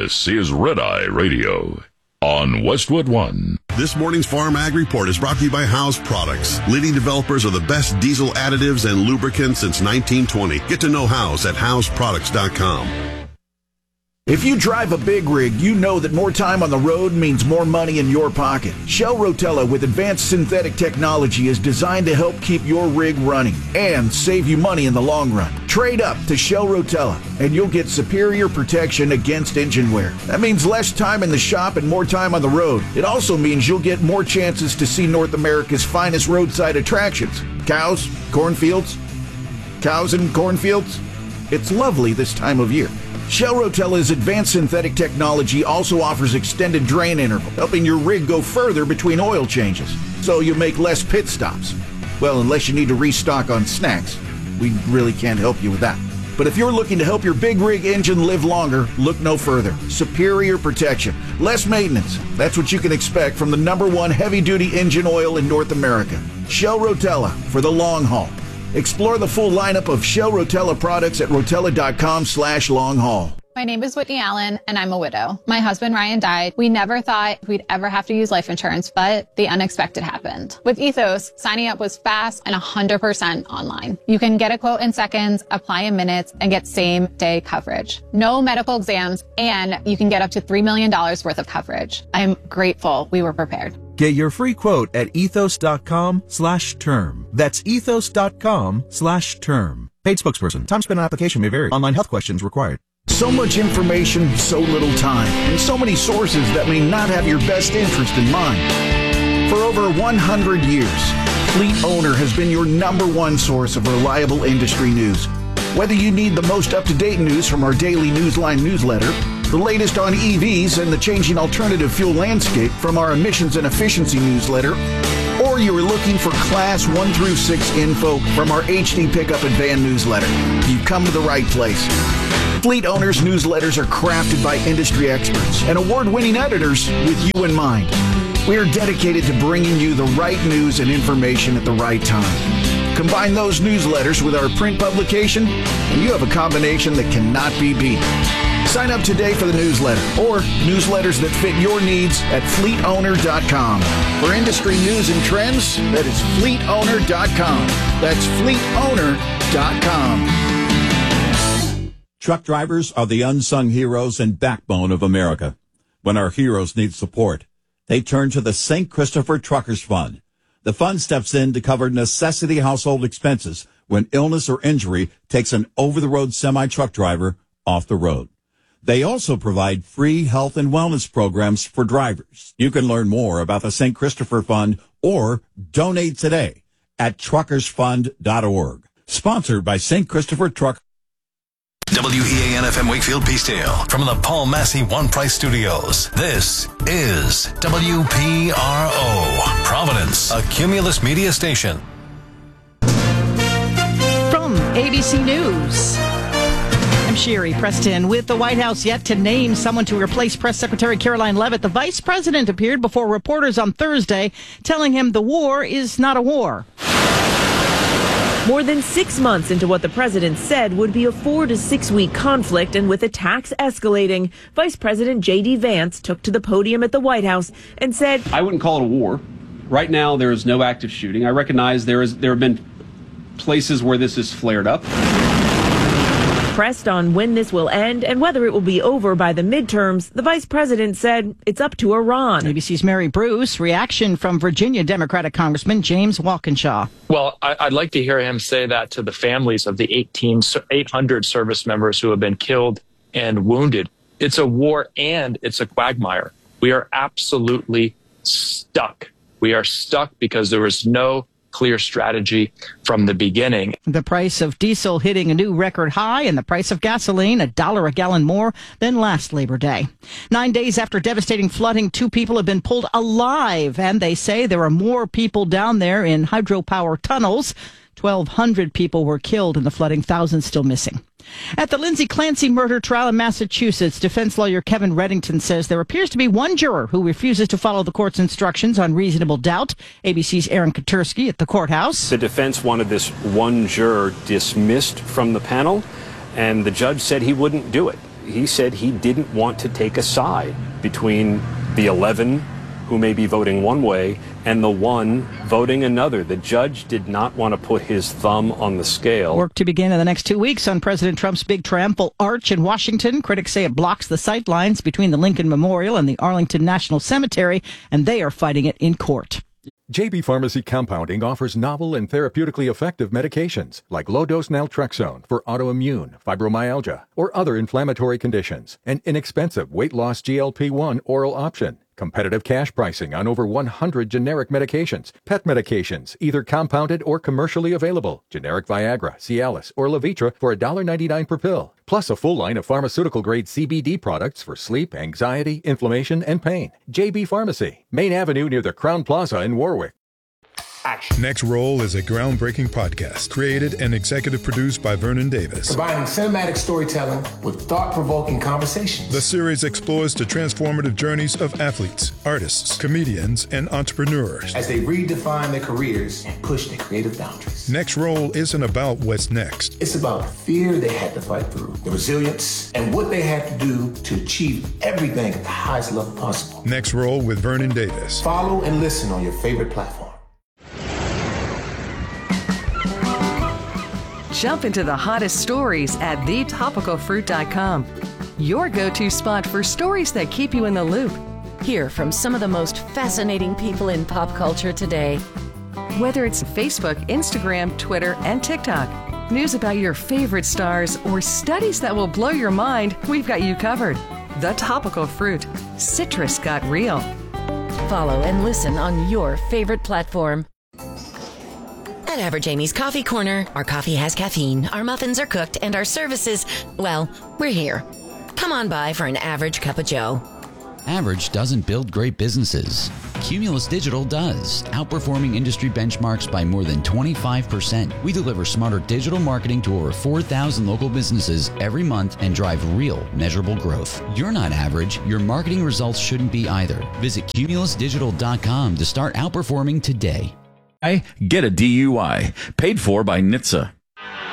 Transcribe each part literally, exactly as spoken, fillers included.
This is Red Eye Radio on Westwood One. This morning's Farm Ag Report is brought to you by House Products, leading developers of the best diesel additives and lubricants since nineteen twenty. Get to know House at house products dot com. If you drive a big rig, you know that more time on the road means more money in your pocket. Shell Rotella with advanced synthetic technology is designed to help keep your rig running and save you money in the long run. Trade up to Shell Rotella and you'll get superior protection against engine wear. That means less time in the shop and more time on the road. It also means you'll get more chances to see North America's finest roadside attractions. Cows, cornfields, cows and cornfields. It's lovely this time of year. Shell Rotella's advanced synthetic technology also offers extended drain interval, helping your rig go further between oil changes, so you make less pit stops. Well, unless you need to restock on snacks. We really can't help you with that. But if you're looking to help your big rig engine live longer, look no further. Superior protection, less maintenance. That's what you can expect from the number one heavy-duty engine oil in North America. Shell Rotella for the long haul. Explore the full lineup of Shell Rotella products at rotella.com slash long haul. My name is Whitney Allen, and I'm a widow. My husband, Ryan, died. We never thought we'd ever have to use life insurance, but the unexpected happened. With Ethos, signing up was fast and one hundred percent online. You can get a quote in seconds, apply in minutes, and get same-day coverage. No medical exams, and you can get up to three million dollars worth of coverage. I'm grateful we were prepared. Get your free quote at ethos.com slash term. That's ethos.com slash term. Paid spokesperson. Time spent on application may vary. Online health questions required. So much information, so little time, and so many sources that may not have your best interest in mind. For over one hundred years, Fleet Owner has been your number one source of reliable industry news. Whether you need the most up-to-date news from our daily Newsline newsletter, the latest on E Vs and the changing alternative fuel landscape from our emissions and efficiency newsletter, or you are looking for Class one through six info from our H D Pickup and Van newsletter, you've come to the right place. Fleet Owners newsletters are crafted by industry experts and award-winning editors with you in mind. We are dedicated to bringing you the right news and information at the right time. Combine those newsletters with our print publication, and you have a combination that cannot be beat. Sign up today for the newsletter or newsletters that fit your needs at fleet owner dot com. For industry news and trends, that is fleet owner dot com. That's fleet owner dot com. Truck drivers are the unsung heroes and backbone of America. When our heroes need support, they turn to the Saint Christopher Truckers Fund. The fund steps in to cover necessity household expenses when illness or injury takes an over-the-road semi-truck driver off the road. They also provide free health and wellness programs for drivers. You can learn more about the Saint Christopher Fund or donate today at truckers fund dot org. Sponsored by Saint Christopher Truck. W E A N F M Wakefield Peacedale from the Paul Massey One Price Studios. This is W P R O, Providence, a Cumulus media station. From A B C News, I'm Sherry Preston. With the White House yet to name someone to replace Press Secretary Caroline Leavitt, the vice president appeared before reporters on Thursday, telling him the war is not a war. More than six months into what the president said would be a four to six week conflict, and with attacks escalating, Vice President J D Vance took to the podium at the White House and said, I wouldn't call it a war. Right now, there is no active shooting. I recognize there is there have been places where this has flared up. Pressed on when this will end and whether it will be over by the midterms, the vice president said it's up to Iran. A B C's Mary Bruce, reaction from Virginia Democratic Congressman James Walkinshaw. Well, I'd like to hear him say that to the families of the eighteen, eight hundred service members who have been killed and wounded. It's a war and it's a quagmire. We are absolutely stuck. We are stuck because there was no clear strategy from the beginning. The price of diesel hitting a new record high and the price of gasoline a dollar a gallon more than last Labor Day. Nine days after devastating flooding, two people have been pulled alive, and they say there are more people down there in hydropower tunnels. twelve hundred people were killed in the flooding, thousands still missing. At the Lindsay Clancy murder trial in Massachusetts, defense lawyer Kevin Reddington says there appears to be one juror who refuses to follow the court's instructions on reasonable doubt. A B C's Aaron Katursky at the courthouse. The defense wanted this one juror dismissed from the panel, and the judge said he wouldn't do it. he said he didn't want to take a side between the eleven who may be voting one way and the one voting another. The judge did not want to put his thumb on the scale. Work to begin in the next two weeks on President Trump's big triumphal arch in Washington. Critics say it blocks the sight lines between the Lincoln Memorial and the Arlington National Cemetery, and they are fighting it in court. J B Pharmacy Compounding offers novel and therapeutically effective medications like low-dose naltrexone for autoimmune, fibromyalgia, or other inflammatory conditions. An inexpensive weight-loss G L P one oral option. Competitive cash pricing on over one hundred generic medications. Pet medications, either compounded or commercially available. Generic Viagra, Cialis, or Levitra for one dollar ninety-nine per pill. Plus a full line of pharmaceutical-grade C B D products for sleep, anxiety, inflammation, and pain. J B Pharmacy, Main Avenue near the Crown Plaza in Warwick. Action. Next Roll is a groundbreaking podcast created and executive produced by Vernon Davis. Combining cinematic storytelling with thought-provoking conversations. The series explores the transformative journeys of athletes, artists, comedians, and entrepreneurs as they redefine their careers and push their creative boundaries. Next Roll isn't about what's next. It's about the fear they had to fight through, the resilience, and what they had to do to achieve everything at the highest level possible. Next Roll with Vernon Davis. Follow and listen on your favorite platform. Jump into the hottest stories at the topical fruit dot com. Your go-to spot for stories that keep you in the loop. Hear from some of the most fascinating people in pop culture today. Whether it's Facebook, Instagram, Twitter, and TikTok, news about your favorite stars, or studies that will blow your mind, we've got you covered. The Topical Fruit. Citrus got real. Follow and listen on your favorite platform. At Average Amy's Coffee Corner, our coffee has caffeine, our muffins are cooked, and our services, well, we're here. Come on by for an average cup of joe. Average doesn't build great businesses. Cumulus Digital does, outperforming industry benchmarks by more than twenty-five percent. We deliver smarter digital marketing to over four thousand local businesses every month and drive real, measurable growth. You're not average. Your marketing results shouldn't be either. Visit cumulus digital dot com to start outperforming today. Get a D U I. Paid for by N H T S A.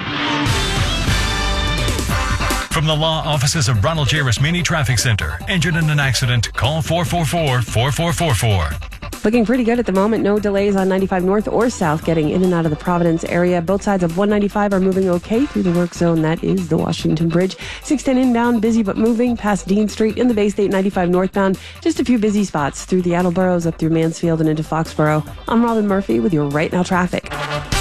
From the law offices of Ronald J. Rasmini Traffic Center. Injured in an accident? Call four four four, four four four four. Looking pretty good at the moment. No delays on ninety-five north or south getting in and out of the Providence area. Both sides of one ninety-five are moving okay through the work zone. That is the Washington Bridge. six ten inbound, busy but moving past Dean Street in the Bay State ninety-five northbound. Just a few busy spots through the Attleboroughs up through Mansfield and into Foxborough. I'm Robin Murphy with your Right Now traffic.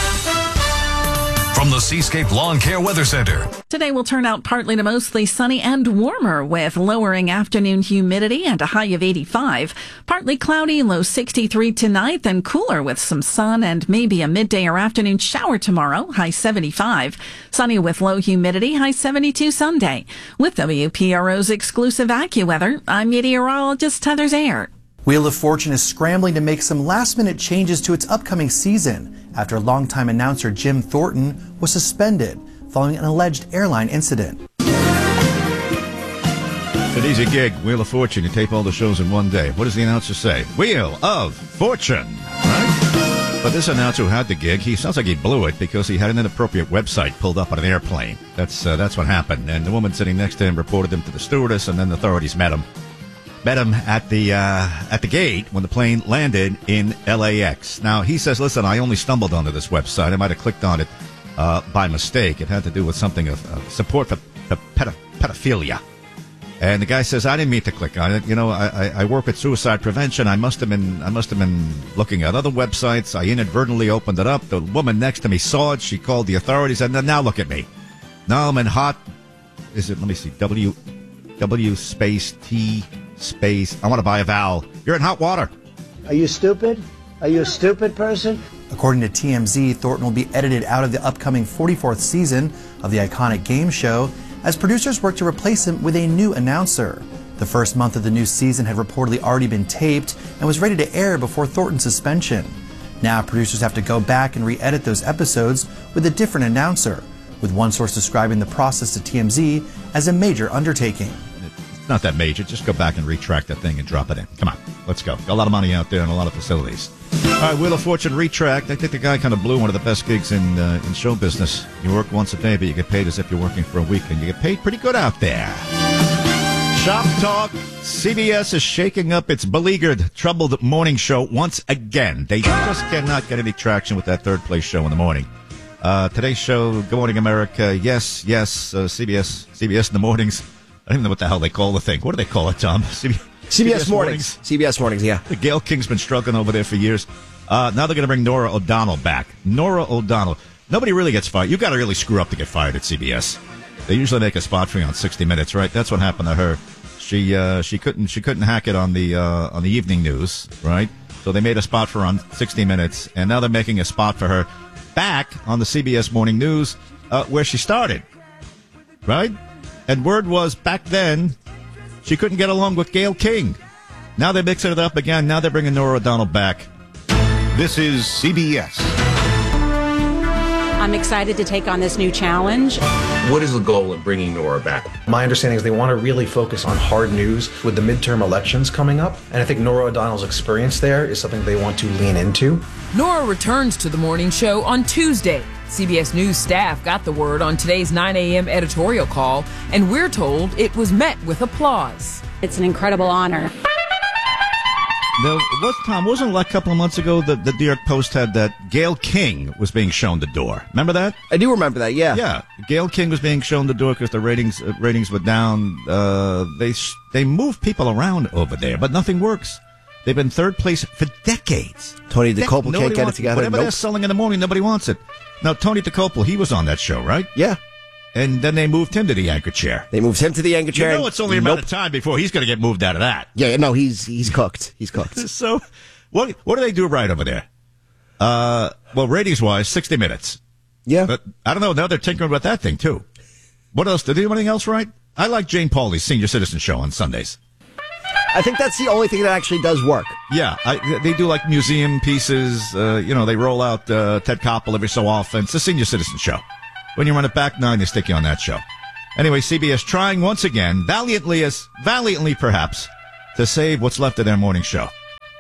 From the Seascape Lawn Care Weather Center. Today will turn out partly to mostly sunny and warmer with lowering afternoon humidity and a high of eighty-five. Partly cloudy, low sixty-three tonight, then cooler with some sun and maybe a midday or afternoon shower tomorrow, high seventy-five. Sunny with low humidity, high seventy-two Sunday. With W P R O's exclusive AccuWeather, I'm meteorologist Heather Zayer. Wheel of Fortune is scrambling to make some last-minute changes to its upcoming season after longtime announcer Jim Thornton was suspended following an alleged airline incident. It's an easy gig, Wheel of Fortune. You tape all the shows in one day. What does the announcer say? Wheel of Fortune, right? But this announcer who had the gig, he sounds like he blew it because he had an inappropriate website pulled up on an airplane. That's uh, that's what happened. And the woman sitting next to him reported him to the stewardess, and then the authorities met him. Met him at the uh, at the gate when the plane landed in L A X. Now, he says, listen, I only stumbled onto this website. I might have clicked on it uh, by mistake. It had to do with something of uh, support for, for pedo- pedophilia. And the guy says, I didn't mean to click on it. You know, I, I, I work with suicide prevention. I must have been I must have been looking at other websites. I inadvertently opened it up. The woman next to me saw it. She called the authorities. And now look at me. Now I'm in hot. Is it? Let me see. W W space T. Space. I want to buy a vowel. You're in hot water. Are you stupid? Are you a stupid person? According to T M Z, Thornton will be edited out of the upcoming forty-fourth season of the iconic game show as producers work to replace him with a new announcer. The first month of the new season had reportedly already been taped and was ready to air before Thornton's suspension. Now producers have to go back and re-edit those episodes with a different announcer, with one source describing the process to T M Z as a major undertaking. Not that major. Just go back and retract that thing and drop it in. Come on, let's go. Got a lot of money out there and a lot of facilities. All right, Wheel of Fortune retract. I think the guy kind of blew one of the best gigs in uh, in show business. You work once a day, but you get paid as if you're working for a week, and you get paid pretty good out there. Shop Talk. C B S is shaking up its beleaguered, troubled morning show once again. They just cannot get any traction with that third place show in the morning. Uh, today's show, Good Morning America, yes, yes, uh, C B S, C B S in the mornings. I don't even know what the hell they call the thing. What do they call it, Tom? C B S, C B S mornings. mornings. C B S mornings, yeah. The Gayle King's been struggling over there for years. Uh, now they're going to bring Norah O'Donnell back. Norah O'Donnell. Nobody really gets fired. You've got to really screw up to get fired at C B S. They usually make a spot for you on sixty minutes, right? That's what happened to her. She uh, she couldn't she couldn't hack it on the uh, on the evening news, right? So they made a spot for her on sixty minutes, and now they're making a spot for her back on the C B S Morning News, uh, where she started, right? And word was back then she couldn't get along with Gayle King. Now they're mixing it up again. Now they're bringing Norah O'Donnell back. This is C B S. I'm excited to take on this new challenge. What is the goal of bringing Norah back? My understanding is they want to really focus on hard news with the midterm elections coming up. And I think Norah O'Donnell's experience there is something they want to lean into. Norah returns to the morning show on Tuesday. C B S News staff got the word on today's nine a.m. editorial call, and we're told it was met with applause. It's an incredible honor. The, what, Tom, wasn't it like a couple of months ago that the New York Post had that Gayle King was being shown the door? Remember that? I do remember that, yeah. Yeah, Gayle King was being shown the door because the ratings uh, ratings were down. Uh, they they move people around over there, but nothing works. They've been third place for decades. Tony DeCopel De- can't get wants, it together. Whatever nope. they're selling in the morning, nobody wants it. Now, Tony DeCopel, he was on that show, right? Yeah. And then they moved him to the anchor chair. They moved him to the anchor chair. You know it's only a nope. matter of time before he's going to get moved out of that. Yeah, no, he's he's cooked. He's cooked. So, what what do they do right over there? Uh, well, ratings-wise, sixty minutes. Yeah. But I don't know. Now they're tinkering with that thing, too. What else? Did they do anything else right? I like Jane Pauley's Senior Citizen Show on Sundays. I think that's the only thing that actually does work. Yeah, I, they do like museum pieces. Uh, you know, they roll out uh, Ted Koppel every so often. It's a Senior Citizen Show. When you run it back nine, they stick you on that show. Anyway, C B S trying once again, valiantly as valiantly perhaps, to save what's left of their morning show.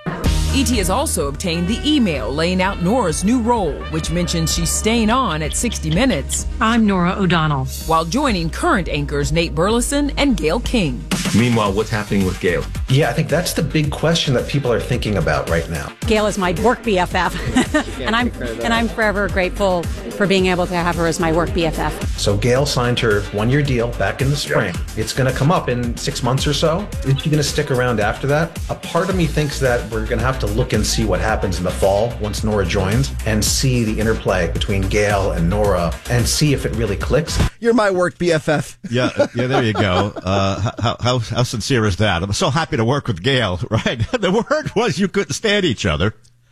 E T has also obtained the email laying out Norah's new role, which mentions she's staying on at sixty minutes. I'm Norah O'Donnell. While joining current anchors Nate Burleson and Gayle King. Meanwhile, what's happening with Gayle? Yeah, I think that's the big question that people are thinking about right now. Gayle is my work B F F, and I'm and I'm forever grateful for being able to have her as my work B F F. So Gayle signed her one-year deal back in the spring. Yep. It's going to come up in six months or so. Is she going to stick around after that? A part of me thinks that we're going to have to look and see what happens in the fall once Norah joins and see the interplay between Gayle and Norah and see if it really clicks. You're my work B F F. Yeah, yeah. There you go. Uh, how, how how sincere is that? I'm so happy to work with Gayle. Right? The word was you couldn't stand each other,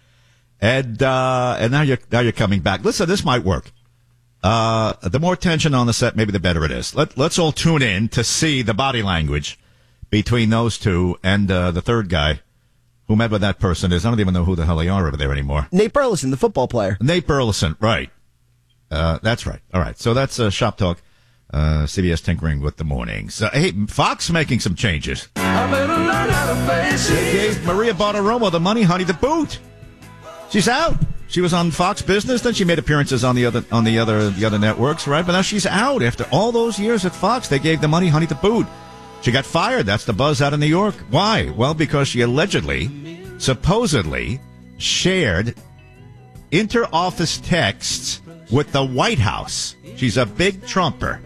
and uh, and now you're now you're coming back. Listen, this might work. Uh, the more tension on the set, maybe the better it is. Let let's all tune in to see the body language between those two and uh, the third guy, whomever that person is. I don't even know who the hell they are over there anymore. Nate Burleson, the football player. Nate Burleson, right. Uh, that's right. All right. So that's uh, Shop Talk. Uh, C B S tinkering with the mornings. Uh, hey, Fox making some changes. They gave Maria Bartiromo the money, honey, to boot. She's out. She was on Fox Business, then she made appearances on the other on the other the other networks, right? But now she's out after all those years at Fox. They gave the money, honey, to boot. She got fired. That's the buzz out of New York. Why? Well, because she allegedly, supposedly, shared inter-office texts with the White House. She's a big Trumper.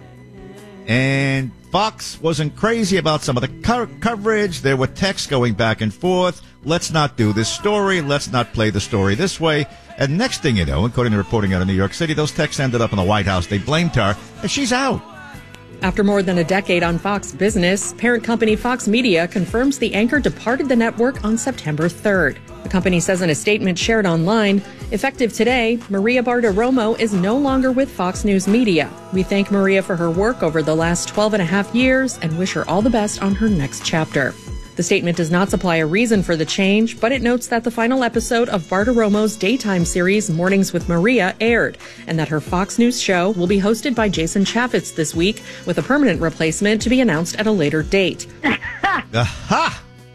And Fox wasn't crazy about some of the co- coverage. There were texts going back and forth. Let's not do this story. Let's not play the story this way. And next thing you know, according to reporting out of New York City, those texts ended up in the White House. They blamed her, and she's out. After more than a decade on Fox Business, parent company Fox Media confirms the anchor departed the network on September third. The company says in a statement shared online, effective today, Maria Bartiromo is no longer with Fox News Media. We thank Maria for her work over the last twelve and a half years and wish her all the best on her next chapter. The statement does not supply a reason for the change, but it notes that the final episode of Bartiromo's daytime series Mornings with Maria aired, and that her Fox News show will be hosted by Jason Chaffetz this week, with a permanent replacement to be announced at a later date. Aha!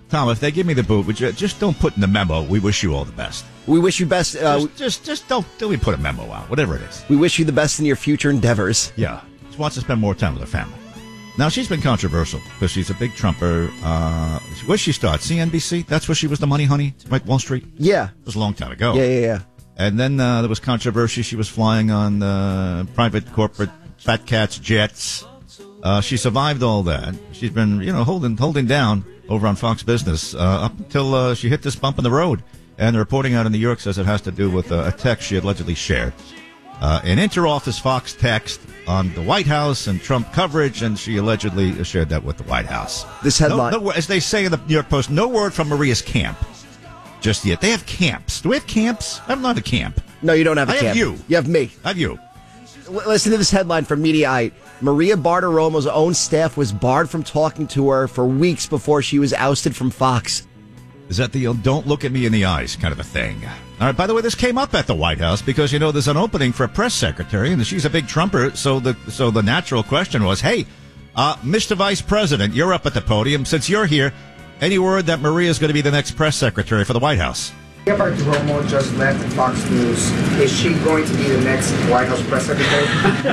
Tom, if they give me the boot, would you just don't put in the memo, we wish you all the best. We wish you best. Uh, just, just, just don't, don't even put a memo out, whatever it is. We wish you the best in your future endeavors. Yeah. She wants to spend more time with her family. Now, she's been controversial because she's a big Trumper. Uh, where did she start? C N B C? That's where she was the money honey, right? Wall Street? Yeah. It was a long time ago. Yeah, yeah, yeah. And then uh, there was controversy. She was flying on uh, private corporate Fat Cats jets. Uh, she survived all that. She's been, you know, holding holding down over on Fox Business uh, up until uh, she hit this bump in the road. And the reporting out in New York says it has to do with uh, a text she allegedly shared. Uh, an inter-office Fox text on the White House and Trump coverage, and she allegedly shared that with the White House. This headline... No, no, as they say in the New York Post, no word from Maria's camp just yet. They have camps. Do we have camps? I'm not a camp. No, you don't have a I camp. have you. You have me. I have you. L- listen to this headline from Mediaite. Maria Bartiromo's own staff was barred from talking to her for weeks before she was ousted from Fox. Is that the don't look at me in the eyes kind of a thing? All right, by the way, this came up at the White House because, you know, there's an opening for a press secretary, and she's a big Trumper, so the so the natural question was, hey, uh, Mister Vice President, you're up at the podium. Since you're here, any word that Maria's going to be the next press secretary for the White House? Maria Bartiromo just left Fox News. Is she going to be the next White House press secretary?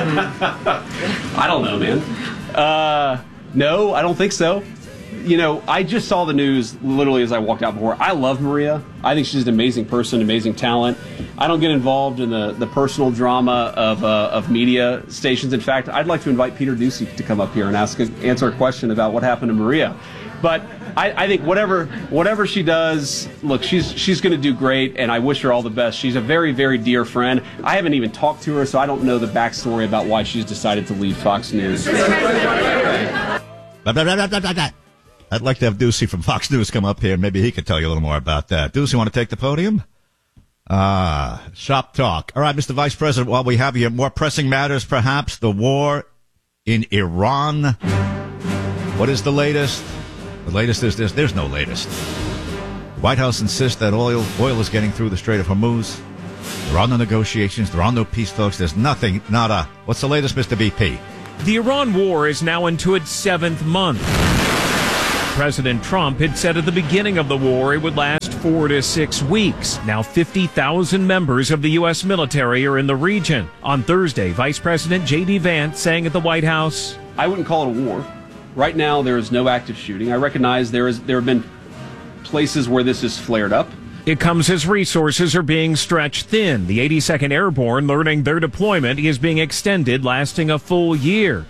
I don't know, man. Uh, no, I don't think so. You know, I just saw the news literally as I walked out before. I love Maria. I think she's an amazing person, amazing talent. I don't get involved in the, the personal drama of uh, of media stations. In fact, I'd like to invite Peter Doocy to come up here and ask answer a question about what happened to Maria. But I, I think whatever whatever she does, look, she's she's going to do great, and I wish her all the best. She's a very, very dear friend. I haven't even talked to her, so I don't know the backstory about why she's decided to leave Fox News. I'd like to have Doocy from Fox News come up here. Maybe he could tell you a little more about that. Doocy, want to take the podium? Ah, uh, shop talk. All right, Mister Vice President, while we have you, more pressing matters, perhaps, the war in Iran. What is the latest? The latest is this. There's no latest. The White House insists that oil oil is getting through the Strait of Hormuz. There are no negotiations. There are no peace talks. There's nothing, nada. What's the latest, Mister B P? The Iran war is now into its seventh month. President Trump had said at the beginning of the war it would last four to six weeks. Now fifty thousand members of the U S military are in the region. On Thursday, Vice President J D Vance saying at the White House, I wouldn't call it a war. Right now, there is no active shooting. I recognize there is there have been places where this has flared up. It comes as resources are being stretched thin. The eighty-second Airborne learning their deployment is being extended, lasting a full year.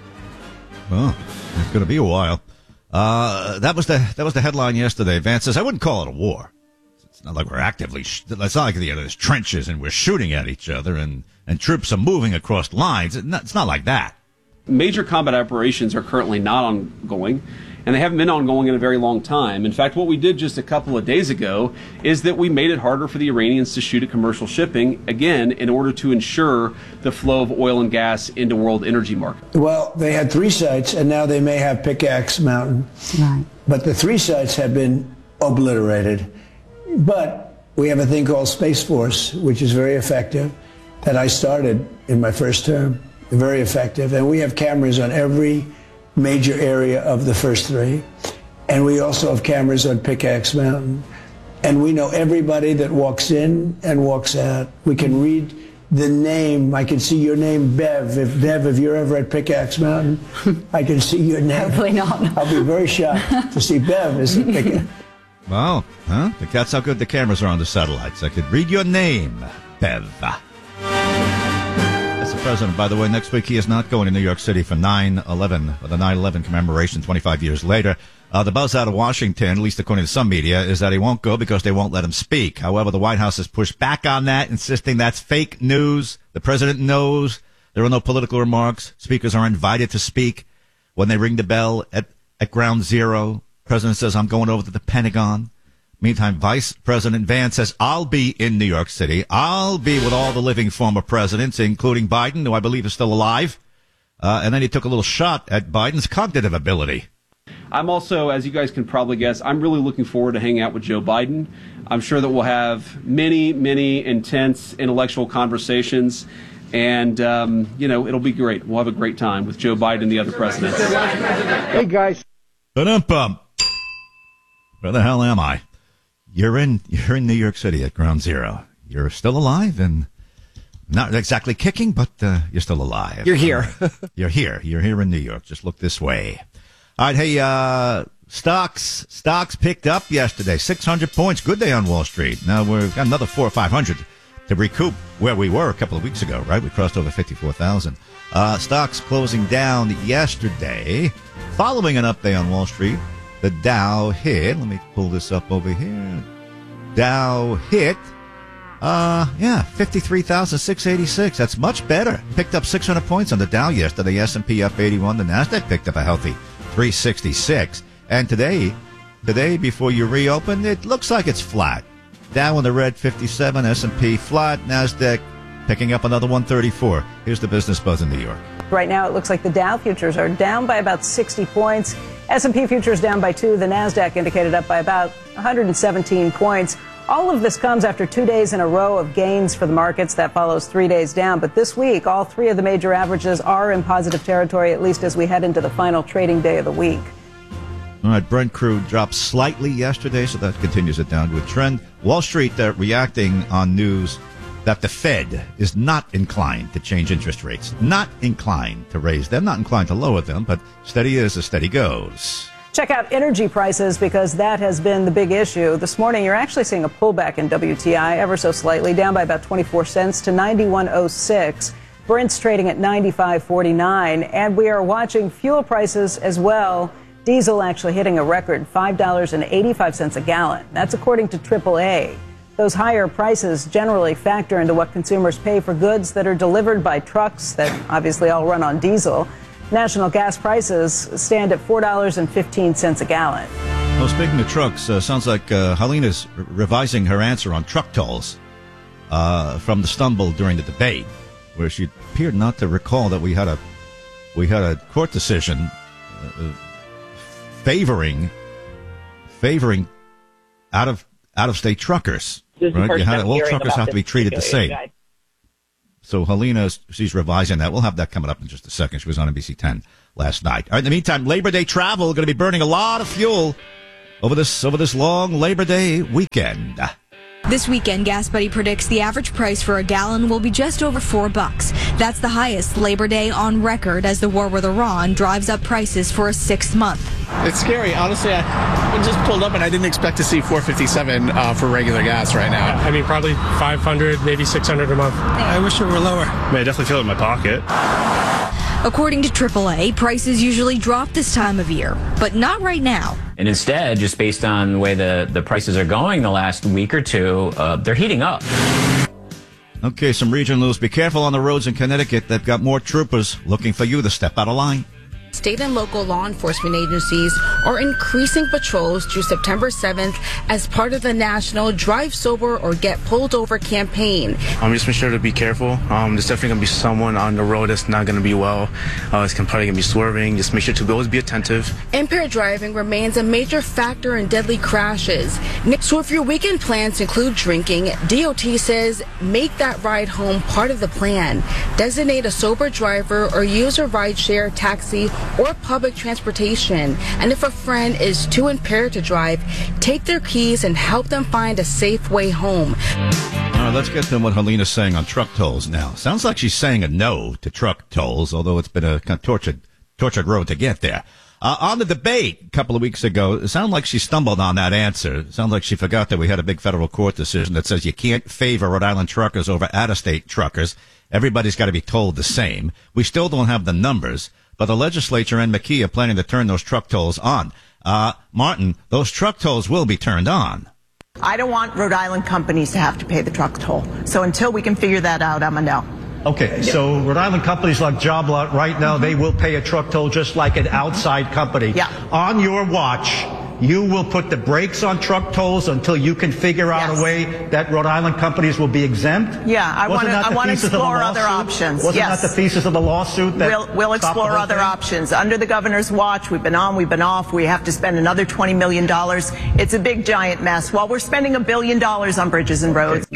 Oh, it's going to be a while. Uh, that was the that was the headline yesterday. Vance says, I wouldn't call it a war. It's not like we're actively, sh- it's not like you know, there's trenches and we're shooting at each other and, and troops are moving across lines. It's not, it's not like that. Major combat operations are currently not ongoing, and they haven't been ongoing in a very long time. In fact, what we did just a couple of days ago is that we made it harder for the Iranians to shoot at commercial shipping, again, in order to ensure the flow of oil and gas into world energy markets. Well, they had three sites, and now they may have Pickaxe Mountain. Right. But the three sites have been obliterated. But we have a thing called Space Force, which is very effective, that I started in my first term. Very effective. And we have cameras on every major area of the first three. And we also have cameras on Pickaxe Mountain. And we know everybody that walks in and walks out. We can read the name. I can see your name, Bev. If Bev, if you're ever at Pickaxe Mountain, I can see your name. Hopefully not. I'll be very shocked to see Bev as a Pickaxe. Wow, huh? That's how good the cameras are on the satellites. I could read your name, Bev. That's the president, by the way. Next week, he is not going to New York City for nine eleven, or the nine eleven commemoration twenty-five years later. Uh, the buzz out of Washington, at least according to some media, is that he won't go because they won't let him speak. However, the White House has pushed back on that, insisting that's fake news. The president knows there are no political remarks. Speakers are invited to speak when they ring the bell at, at ground zero. The president says, I'm going over to the Pentagon. Meantime, Vice President Vance says, I'll be in New York City. I'll be with all the living former presidents, including Biden, who I believe is still alive. Uh, and then he took a little shot at Biden's cognitive ability. I'm also, as you guys can probably guess, I'm really looking forward to hanging out with Joe Biden. I'm sure that we'll have many, many intense intellectual conversations. And, um, you know, it'll be great. We'll have a great time with Joe Biden and the other presidents. Hey, guys. Ba-dum-bum. Where the hell am I? You're in you're in New York City at Ground Zero. You're still alive and not exactly kicking, but uh, you're still alive. You're here. You're here. You're here in New York. Just look this way. All right, hey, uh, stocks stocks picked up yesterday. six hundred points. Good day on Wall Street. Now we've got another four or five hundred to recoup where we were a couple of weeks ago, right? We crossed over fifty-four thousand. Uh, stocks closing down yesterday. Following an up day on Wall Street, the Dow hit. Let me pull this up over here. Dow hit. Uh, yeah, fifty-three thousand six hundred eighty-six. That's much better. Picked up six hundred points on the Dow yesterday. S and P up eighty-one. The Nasdaq picked up a healthy three sixty-six. And today, today before you reopen, it looks like it's flat. Dow in the red, fifty-seven. S and P flat. Nasdaq picking up another one thirty-four. Here's the Business Buzz in New York. Right now, it looks like the Dow futures are down by about sixty points. S and P futures down by two. The Nasdaq indicated up by about one hundred seventeen points. All of this comes after two days in a row of gains for the markets. That follows three days down. But this week, all three of the major averages are in positive territory, at least as we head into the final trading day of the week. All right, Brent crude dropped slightly yesterday, so that continues a downward trend. Wall Street uh, reacting on news that the Fed is not inclined to change interest rates, not inclined to raise them, not inclined to lower them, but steady is as steady goes. Check out energy prices because that has been the big issue. This morning, you're actually seeing a pullback in W T I ever so slightly, down by about twenty-four cents to ninety-one oh six. Brent's trading at ninety-five forty-nine, and we are watching fuel prices as well. Diesel actually hitting a record five dollars and eighty-five cents a gallon. That's according to triple A. Those higher prices generally factor into what consumers pay for goods that are delivered by trucks that obviously all run on diesel. National gas prices stand at four dollars and fifteen cents a gallon. Well, speaking of trucks, uh, sounds like uh, Helena's r- revising her answer on truck tolls uh, from the stumble during the debate, where she appeared not to recall that we had a we had a court decision uh, favoring favoring out of out of state truckers. Right? You had, all truckers have to be treated the same. Guys. So Helena, she's revising that. We'll have that coming up in just a second. She was on N B C ten last night. All right, in the meantime, Labor Day travel, going to be burning a lot of fuel over this over this long Labor Day weekend. This weekend, GasBuddy predicts the average price for a gallon will be just over four bucks. That's the highest Labor Day on record as the war with Iran drives up prices for a sixth month. It's scary. Honestly, I just pulled up and I didn't expect to see four fifty-seven uh, for regular gas right now. I mean, probably five hundred, maybe six hundred a month. I wish it were lower. I mean, I definitely feel it in my pocket. According to triple A, prices usually drop this time of year, but not right now. And instead, just based on the way the, the prices are going the last week or two, uh, they're heating up. Okay, some regional news. Be careful on the roads in Connecticut. They've got more troopers looking for you to step out of line. State and local law enforcement agencies are increasing patrols through September seventh as part of the national Drive Sober or Get Pulled Over campaign. Um, just make sure to be careful. Um, there's definitely going to be someone on the road that's not going to be well. Uh, it's probably going to be swerving. Just make sure to always be attentive. Impaired driving remains a major factor in deadly crashes. So if your weekend plans include drinking, D O T says make that ride home part of the plan. Designate a sober driver or use a rideshare, taxi, or public transportation. And if a friend is too impaired to drive, take their keys and help them find a safe way home. All right, let's get to what Helena's saying on truck tolls now. Sounds like she's saying a no to truck tolls, although it's been a kind of tortured, tortured road to get there. Uh, on the debate a couple of weeks ago, it sounded like she stumbled on that answer. It sounds like she forgot that we had a big federal court decision that says you can't favor Rhode Island truckers over out-of-state truckers. Everybody's got to be told the same. We still don't have the numbers. But the legislature and McKee are planning to turn those truck tolls on. Uh, Martin, those truck tolls will be turned on. I don't want Rhode Island companies to have to pay the truck toll. So until we can figure that out, I'm a no. Okay, so Rhode Island companies like Job Lot right now, mm-hmm. they will pay a truck toll just like an outside company. Yeah. On your watch, you will put the brakes on truck tolls until you can figure out yes. a way that Rhode Island companies will be exempt? Yeah, I want to I want to explore other options. Wasn't yes. that the thesis of the lawsuit? That we'll we'll explore other thing? options. Under the governor's watch, we've been on, we've been off. We have to spend another twenty million dollars. It's a big, giant mess. While we're spending a billion dollars on bridges and roads.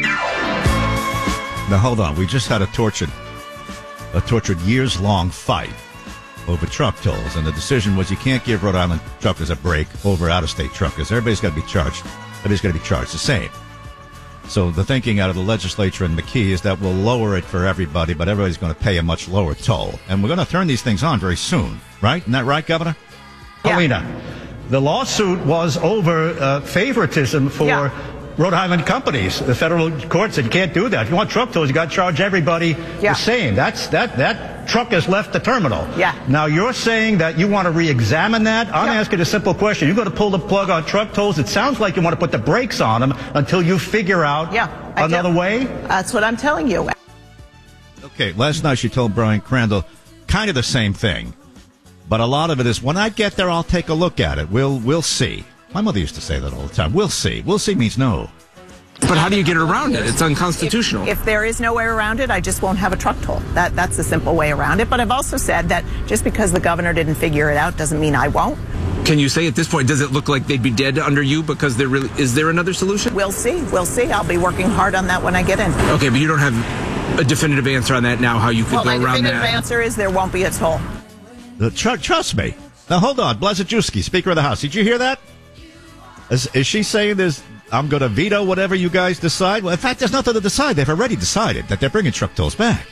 Now, hold on. We just had a tortured, a tortured years-long fight over truck tolls, and the decision was you can't give Rhode Island truckers a break over out-of-state truckers. Everybody's got to be charged. Everybody's got to be charged the same. So the thinking out of the legislature and McKee is that we'll lower it for everybody, but everybody's going to pay a much lower toll. And we're going to turn these things on very soon, right? Isn't that right, Governor? Yeah. Alina, the lawsuit was over uh, favoritism for Yeah. Rhode Island companies. The federal court said you can't do that. If you want truck tolls, you got to charge everybody Yeah. the same. That's that that truck has left the terminal. Yeah. Now you're saying that you want to re-examine that. I'm Yeah. asking a simple question. You're going to pull the plug on truck tolls. It sounds like you want to put the brakes on them until you figure out Yeah, I another do. way. That's what I'm telling you. Okay, last night she told Brian Crandall kind of the same thing. But a lot of it is, when I get there, I'll take a look at it. We'll we'll see. My mother used to say that all the time. We'll see. We'll see means no. But how do you get around it? It's unconstitutional. If, if there is no way around it, I just won't have a truck toll. That that's the simple way around it. But I've also said that just because the governor didn't figure it out doesn't mean I won't. Can you say at this point, does it look like they'd be dead under you because there really is there another solution? We'll see. We'll see. I'll be working hard on that when I get in. Okay, but you don't have a definitive answer on that now, how you could Well, go my around definitive that. answer is there won't be a toll. The tr- trust me. Now, hold on. Blazajewski, Speaker of the House. Did you hear that? Is, is she saying there's, I'm going to veto whatever you guys decide? Well, in fact, there's nothing to decide. They've already decided that they're bringing truck tolls back.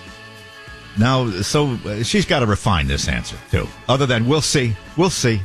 Now, so uh, she's got to refine this answer, too. Other than, we'll see. We'll see.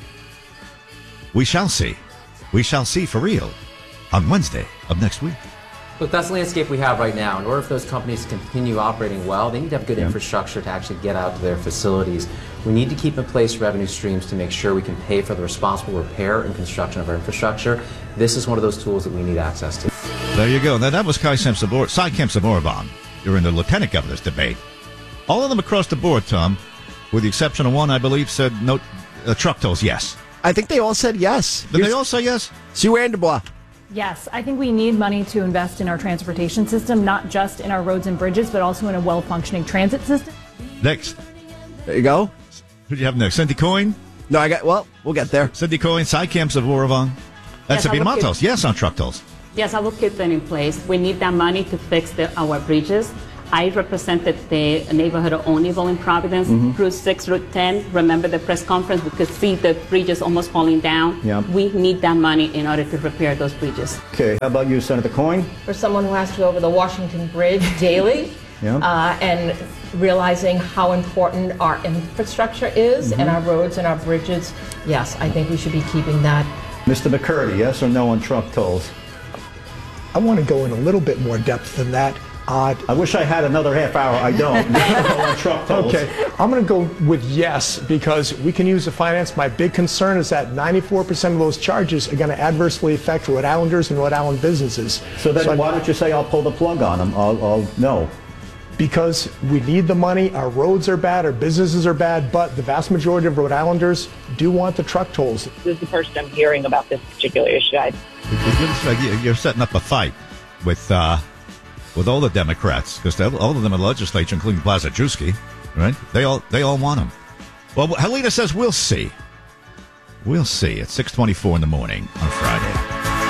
We shall see. We shall see for real on Wednesday of next week. Look, that's the landscape we have right now. In order for those companies to continue operating well, they need to have good Yeah. infrastructure to actually get out to their facilities. We need to keep in place revenue streams to make sure we can pay for the responsible repair and construction of our infrastructure. This is one of those tools that we need access to. There you go. Now, that was Kai Semsabor- Cy Kemp-Samorabon during the lieutenant governor's debate. All of them across the board, Tom, with the exception of one, I believe, said no uh, truck tolls, yes. I think they all said yes. Did they all say yes? Sue Anderbois. Yes, I think we need money to invest in our transportation system, not just in our roads and bridges, but also in a well-functioning transit system. Next. There you go. Who do you have next? Cindy Coyne? No, I got, well, we'll get there. Cindy Coyne, Cy Kemp-Samorabon. That's Yes, I Sabine will keep- Matos. Yes on truck tolls. Yes, I will keep them in place. We need that money to fix the, our bridges. I represented the neighborhood of O'Neill in Providence, Mhm. Route six, Route ten. Remember the press conference? We could see the bridges almost falling down. Yeah. We need that money in order to repair those bridges. Okay, how about you, Senator Coyne? For someone who has to go over the Washington Bridge daily, Yeah. uh, and realizing how important our infrastructure is and Mhm. our roads and our bridges, yes, I think we should be keeping that. Mister McCurdy, yes or no on truck tolls? I want to go in a little bit more depth than that. Uh, I wish I had another half hour. I don't. No on truck tolls. Okay, I'm going to go with yes because we can use the finance. My big concern is that ninety-four percent of those charges are going to adversely affect Rhode Islanders and Rhode Island businesses. So then I'm- why don't you say I'll pull the plug on them? I'll, I'll no. Because we need the money, our roads are bad, our businesses are bad, but the vast majority of Rhode Islanders do want the truck tolls. This is the first I'm hearing about this particular issue. I You're setting up a fight with uh, with all the Democrats because all of them in the legislature, including Blazajewski, right? They all they all want them. Well, Helena says we'll see. We'll see at six twenty-four in the morning on Friday.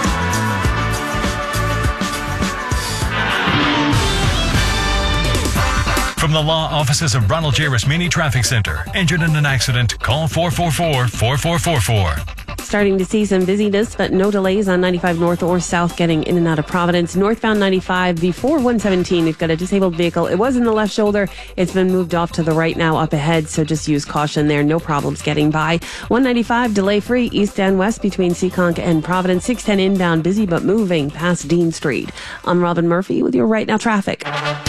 From the law offices of Ronald J. Rasmini Traffic Center. Injured in an accident? Call four four four, four four four four. Starting to see some busyness, but no delays on ninety-five north or south getting in and out of Providence. Northbound ninety-five before one seventeen, you've got a disabled vehicle. It was in the left shoulder. It's been moved off to the right now up ahead, so just use caution there. No problems getting by. one ninety-five delay free east and west between Seekonk and Providence. six ten inbound busy but moving past Dean Street. I'm Robin Murphy with your Right Now traffic.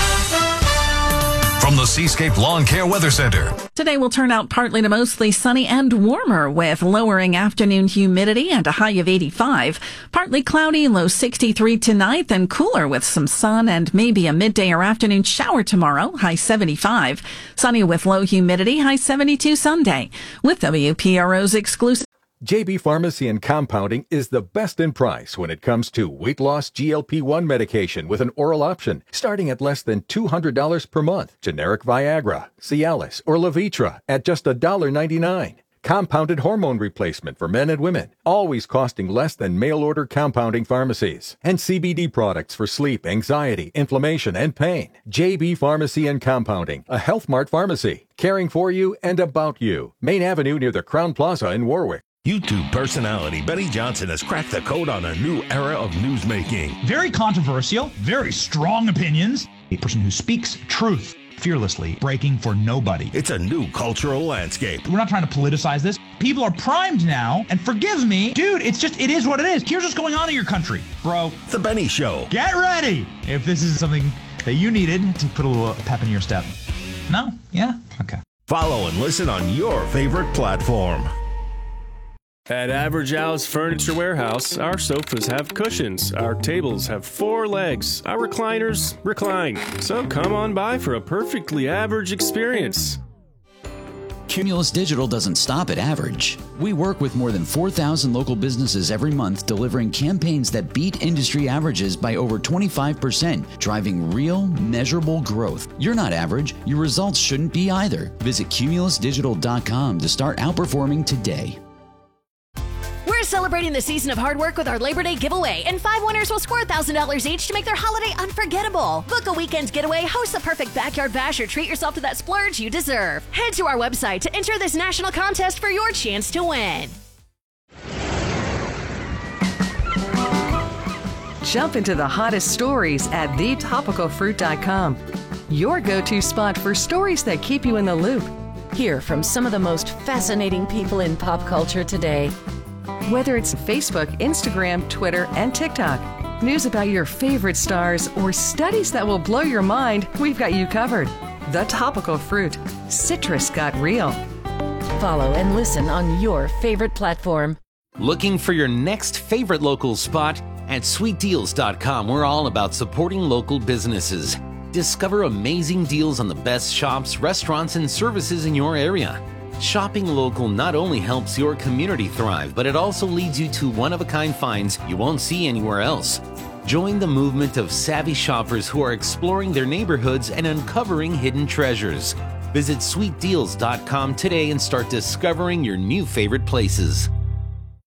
From the Seascape Lawn Care Weather Center. Today will turn out partly to mostly sunny and warmer with lowering afternoon humidity and a high of eighty-five. Partly cloudy, low sixty-three tonight, then cooler with some sun and maybe a midday or afternoon shower tomorrow, high seventy-five. Sunny with low humidity, high seventy-two Sunday. With W P R O's exclusive J B Pharmacy and Compounding is the best in price when it comes to weight loss G L P one medication with an oral option, starting at less than two hundred dollars per month. Generic Viagra, Cialis, or Levitra at just one dollar ninety-nine. compounded hormone replacement for men and women, always costing less than mail-order compounding pharmacies. And C B D products for sleep, anxiety, inflammation, and pain. J B Pharmacy and Compounding, a Health Mart pharmacy, caring for you and about you. Main Avenue near the Crown Plaza in Warwick. YouTube personality Benny Johnson has cracked the code on a new era of newsmaking. Very controversial, very strong opinions. A person who speaks truth fearlessly, breaking for nobody. It's a new cultural landscape. We're not trying to politicize this. People are primed now, and forgive me, dude, it's just, it is what it is. Here's what's going on in your country, bro. The Benny Show. Get ready if this is something that you needed to put a little pep in your step. No? Yeah? Okay. Follow and listen on your favorite platform. At Average Al's Furniture Warehouse, our sofas have cushions, our tables have four legs, our recliners recline. So come on by for a perfectly average experience. Cumulus Digital doesn't stop at average. We work with more than four thousand local businesses every month, delivering campaigns that beat industry averages by over twenty-five percent, driving real, measurable growth. You're not average. Your results shouldn't be either. Visit cumulus digital dot com to start outperforming today. We're celebrating the season of hard work with our Labor Day giveaway, and five winners will score one thousand dollars each to make their holiday unforgettable. Book a weekend getaway, host the perfect backyard bash, or treat yourself to that splurge you deserve. Head to our website to enter this national contest for your chance to win. Jump into the hottest stories at the topical fruit dot com. Your go-to spot for stories that keep you in the loop. Hear from some of the most fascinating people in pop culture today. Whether it's Facebook, Instagram, Twitter, and TikTok, news about your favorite stars, or studies that will blow your mind, we've got you covered. The Topical Fruit. Citrus got real. Follow and listen on your favorite platform. Looking for your next favorite local spot? At sweet deals dot com, we're all about supporting local businesses. Discover amazing deals on the best shops, restaurants, and services in your area. Shopping local not only helps your community thrive, but it also leads you to one-of-a-kind finds you won't see anywhere else. Join the movement of savvy shoppers who are exploring their neighborhoods and uncovering hidden treasures. Visit sweet deals dot com today and start discovering your new favorite places.